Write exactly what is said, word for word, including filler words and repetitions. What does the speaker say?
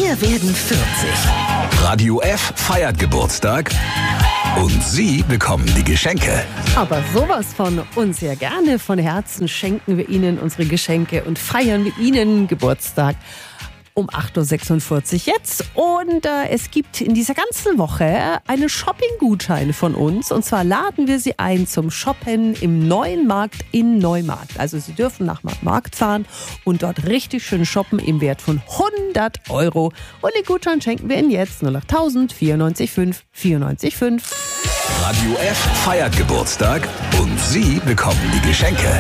Wir werden vierzig. Radio F feiert Geburtstag und Sie bekommen die Geschenke. Aber sowas von uns sehr gerne. Von Herzen schenken wir Ihnen unsere Geschenke und feiern mit Ihnen Geburtstag. Um acht Uhr sechsundvierzig jetzt. Und äh, es gibt in dieser ganzen Woche einen Shopping-Gutschein von uns. Und zwar laden wir Sie ein zum Shoppen im Neuen Markt in Neumarkt. Also Sie dürfen nach Markt fahren und dort richtig schön shoppen im Wert von hundert Euro. Und den Gutschein schenken wir Ihnen jetzt null acht tausend vierundneunzig fünf vierundneunzig fünf. Radio F feiert Geburtstag und Sie bekommen die Geschenke.